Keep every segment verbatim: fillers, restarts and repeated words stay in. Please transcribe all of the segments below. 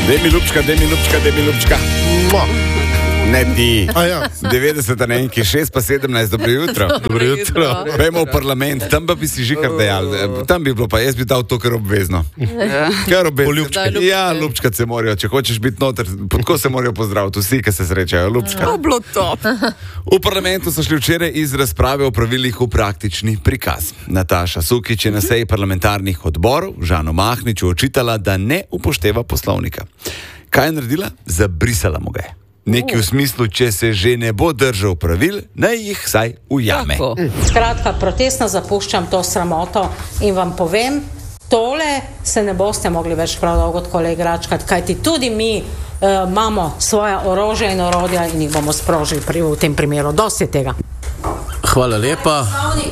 Dej mi lupčka, dej mi lupčka, dej mi lupčka. Ne ti. Ja. devetdeset, ne enki, šest pa sedemnajst, dobro jutro. Dobro jutro. Pejmo v parlament, tam pa bi si že kar dejal. Tam bi bilo pa, jaz bi dal to kar obvezno. Kar obvezno. Ja, lupčka se morajo, če hočeš biti noter, tako se morajo pozdraviti vsi, ki se srečajo. Lupčka. To bilo top. V parlamentu so šli včeraj iz razprave o pravilih v praktični prikaz. Nataša Sukič je na seji parlamentarnih odborov Žanu Mahniču očitala, da ne upošteva poslovnika. Kaj je naredila? Zabrisala mu ga je. Nekaj v smislu, če se že ne bo držal pravil, naj jih saj ujame. Skratka, protestno zapuščam to sramoto in vam povem, tole se ne boste mogli več prav dolgo tako igračkati, kajti tudi mi uh, imamo svoja orožja in orodja in jih bomo sprožili pri, v tem primeru. Dosti tega. Hvala lepa.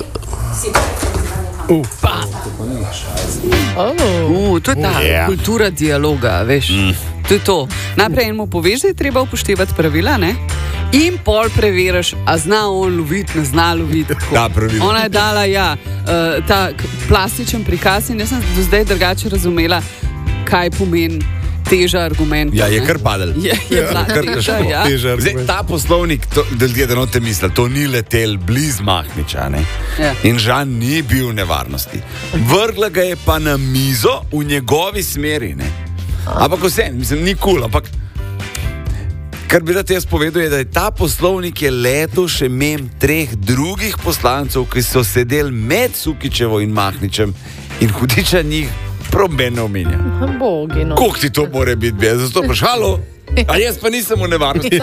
Upa. Uh, to je ta yeah. kultura dialoga, veš. Mm. To je to. Najprej enemu poveš, da je treba upoštevati pravila, ne? In pol preveriš, a zna on loviti, ne zna loviti. Ta pravila. Ona je dala, ja, uh, ta plastičen prikaz in jaz sem do zdaj drugače razumela, kaj pomeni teža argument. Ja, je kar padel. Je, je ja, kar teža, ja. teža Zdaj, ta poslovnik, to, da ljudje da note misli, to ni letel bliz Mahniča, ne? Ja. In Žan ni bil v nevarnosti. Vrgla ga je pa na mizo v njegovi smeri, ne? Ampak vse, mislim, ni kul, cool, ampak kar bi rad jaz povedal je, da je ta poslovnik je leto še mem treh drugih poslancev, ki so sedeli med Sukičevo in Mahničem in hudiča njih problem ne omenja. Bogi, no. Koliko ti to more biti, bi? Zato paš, halo? A jaz pa nisem v nevarnosti.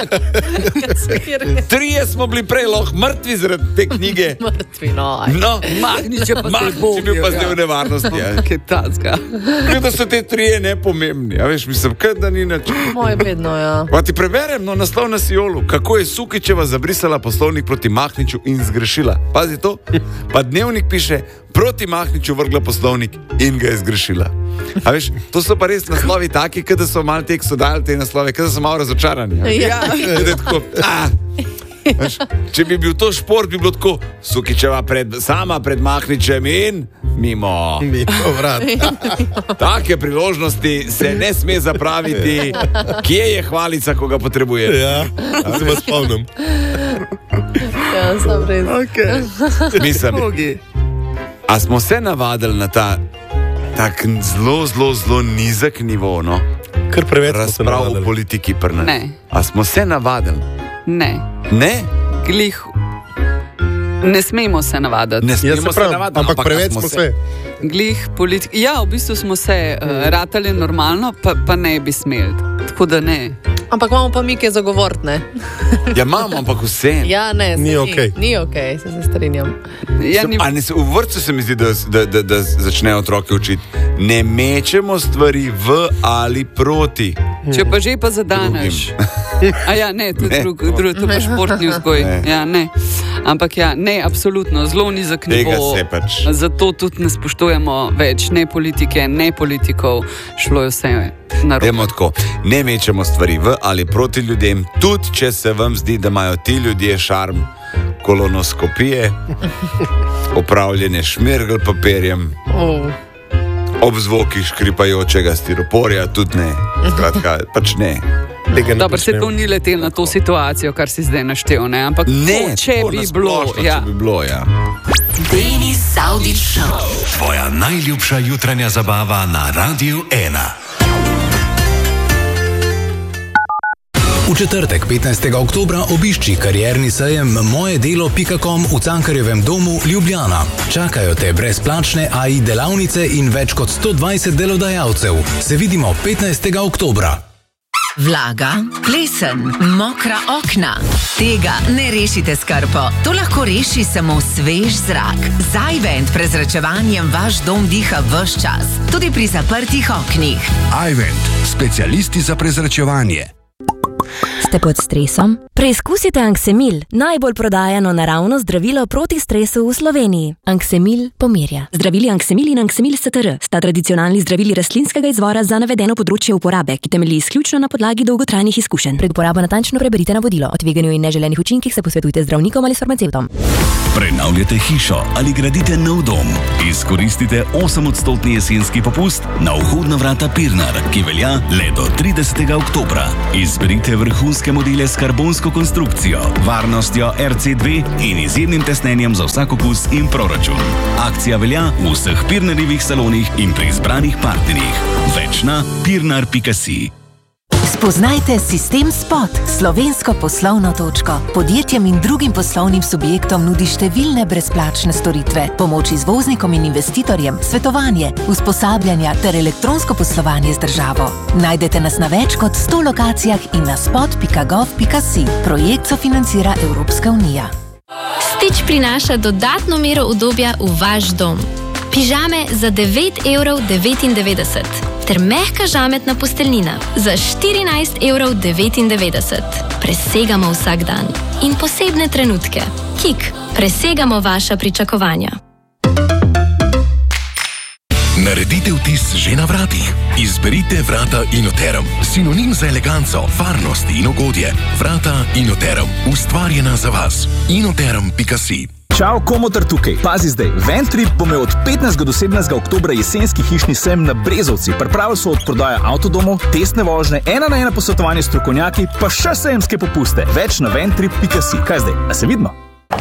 Trije smo bili prej lahko mrtvi zaradi te knjige. Mrtvi, no. No, Mahnič je pa zdaj Mahnič je bil pa zdaj v nevarnosti. Ja. Kaj tacka. Kaj da so te trije nepomembni. A veš, mislim, kaj da ni nač. Moje bedno, ja. Pa ti preberem, no, naslov na Sijolu. Kako je Sukičeva zabrisala poslovnik proti Mahniču in zgrešila. Pazi to. Pa Dnevnik piše, proti Mahniču vrgla poslovnik in ga je zgrešila. A veš, to so pa res naslovi taki, kada so malo tek so dali te naslove, kada so malo razočarani. Ja. Ja. Tako, a, veš, če bi bil to šport, bi bilo tako, Sukičeva pred, sama pred Mahničem in mimo. Mimo vrat. Take priložnosti se ne sme zapraviti, kje je hvalica, ko ga potrebuje. Ja, se vas spomnim. Ja, sem res. Okay. Mislim, a smo se navadili na ta tak zelo, zelo, zelo nizek nivo, no? Kar preveč razprav v politiki prna. Ne. A smo se navadili? Ne. Ne? Glih. Ne smemo se navaditi. Ne smemo ja, se, se navaditi, ampak, ampak preveč smo se. Glih politik. Ja, v bistvu smo se uh, ratali normalno, pa, pa ne bi smeli. Tako da ne. Ampak imamo pa mi kaj zagovoriti, ne? Ja, imamo, ampak vse. Ja, ne, ni ok. Ni ok, se se strinjam. Ja, Sem, ni... ne, v vrtcu se mi zdi, da, da, da, da začnejo otroke učiti. Ne mečemo stvari v ali proti. Če pa že pa zadaneš. A ja, ne, to je drug, drug, to pa športni vzgoj. Ne. Ja, ne. Ampak ja, ne, absolutno, zelo nizek nivo. Tega se pač. Zato tudi ne spoštujemo več ne politike, ne politikov. Šlo je vse narobe. Dajmo tako, ne mečemo stvari v ali proti ljudem, tudi če se vam zdi, da imajo ti ljudje šarm kolonoskopije, opravljene šmirgl papirjem, Oh. ob zvokih škripajočega stiroporja, tudi ne. Skratka, pač ne. Dobro, se to ni letel na to situacijo, kar si zdaj naštel, ne? Ampak Ne, to, če tako bi na bilo, splošno, ja. če bi bilo, ja. Denis Saudić Show. Tvoja najljubša jutranja zabava na Radiu ena. V četrtek, petnajstega oktobra, obišči karierni sejem mojedelo pika com v Cankarjevem domu Ljubljana. Čakajo te brezplačne A I delavnice in več kot sto dvajset delodajalcev. Se vidimo petnajstega oktobra. Vlaga, plesen, mokra okna. Tega ne rešite s krpo. To lahko reši samo svež zrak. Z iVent prezračevanjem vaš dom diha ves čas, tudi pri zaprtih oknih. iVent, specialisti za prezračevanje. Ste pod stresom? Preizkusite Anksemil, najbolj prodajano naravno zdravilo proti stresu v Sloveniji. Anksemil pomirja. Zdravili Anksemil in Anksemil S T R sta tradicionalni zdravili rastlinskega izvora za navedeno področje uporabe, ki temelji izključno na podlagi dolgotrajnih izkušenj. Pred uporabo natančno preberite navodilo. O tveganju in neželenih učinkih se posvetujte z zdravnikom ali s farmacevtom. Prenavljate hišo ali gradite nov dom. Izkoristite osemodstotni jesenski popust na vhodna vrata Pirnar, ki velja le do tridesetega oktobra. Izberite vrhunske modele s karbonsko konstrukcijo, varnostjo R C dve in izjemnim tesnenjem za vsak okus in proračun. Akcija velja v vseh Pirnarjevih salonih in pri izbranih partnerjih. Več na pirnar pika si. Spoznajte Sistem Spot, slovensko poslovno točko. Podjetjem in drugim poslovnim subjektom nudi številne brezplačne storitve, pomoč izvoznikom in investitorjem, svetovanje, usposabljanja ter elektronsko poslovanje z državo. Najdete nas na več kot sto lokacijah in na spot pika gov pika si. Projekt sofinancira Evropska unija. Stitch prinaša dodatno mero udobja v vaš dom. Pižame za devet evrov devetindevetdeset ter mehka žametna posteljnina za štirinajst evrov devetindevetdeset. Presegamo vsak dan in posebne trenutke. Kik, presegamo vaša pričakovanja. Naredite vtis že na vratih. Izberite vrata Inoterum, sinonim za eleganco, varnost in ugodje. Vrata Inoterum, ustvarjena za vas. inoterum pika si. Čau, Komotar tukaj. Pazi zdaj, Ventrip bo imel od petnajstega do sedemnajstega oktobra jesenski hišni sejem na Brezovci. Pripravili so od prodaje avtodomov, testne vožnje, ena na ena posvetovanje s strokovnjaki, pa še sejemske popuste. Več na ventrip pika si. Kaj zdaj? A se vidimo?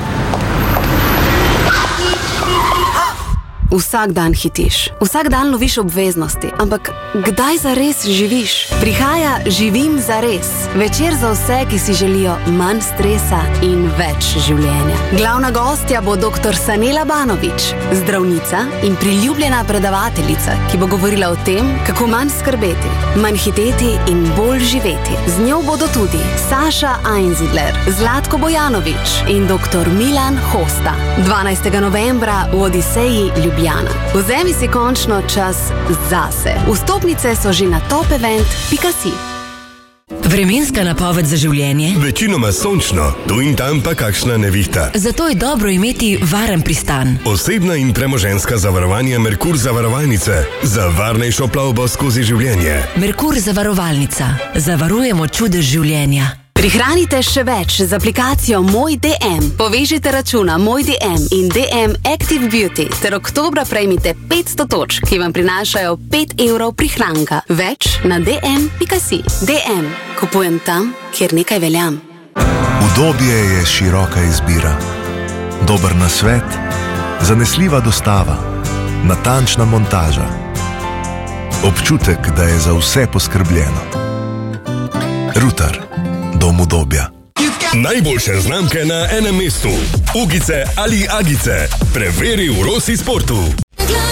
Vsak dan hitiš, vsak dan loviš obveznosti, ampak kdaj zares živiš? Prihaja Živim zares. Večer za vse, ki si želijo manj stresa in več življenja. Glavna gostja bo doktor Sanela Banović, zdravnica in priljubljena predavateljica, ki bo govorila o tem, kako manj skrbeti, manj hiteti in bolj živeti. Z njo bodo tudi Saša Einzidler, Zlatko Bojanović in doktor Milan Hosta. dvanajstega novembra v Odiseji Ljubljana. Vzemi si končno čas zase. Vstopnice so že na top event pika si. Vremenska napoved za življenje? Večinoma sončno, tu in tam pa kakšna nevihta. Zato je dobro imeti varen pristan. Osebna in premoženjska zavarovanja Merkur zavarovalnice za varnejšo plavbo skozi življenje. Merkur zavarovalnica. Zavarujemo čudež življenja. Prihranite še več z aplikacijo Moj D M. Povežite računa Moj D M in D M Active Beauty ter oktobra prejmite petsto točk, ki vam prinašajo pet evrov prihranka. Več na d m pika si. D M. Kupujem tam, kjer nekaj veljam. Udobje je široka izbira. Dober nasvet, zanesljiva dostava, natančna montaža. Občutek, da je za vse poskrbljeno. Rutar. Dom udobja. Najboljše znamke na enem mestu. Ugice ali Agice. Preveri v Rossi Sportu.